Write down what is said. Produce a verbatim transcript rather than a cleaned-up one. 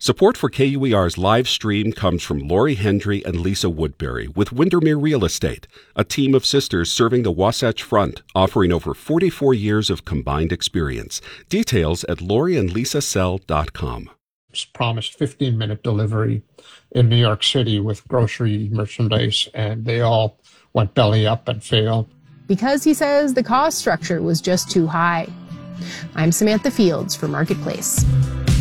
Support for K U E R's live stream comes from Lori Hendry and Lisa Woodbury with Windermere Real Estate, a team of sisters serving the Wasatch Front, offering over forty-four years of combined experience. Details at lori and lisa sell dot com. Promised fifteen-minute delivery in New York City with grocery merchandise, and they all went belly up and failed. Because he says the cost structure was just too high. I'm Samantha Fields for Marketplace.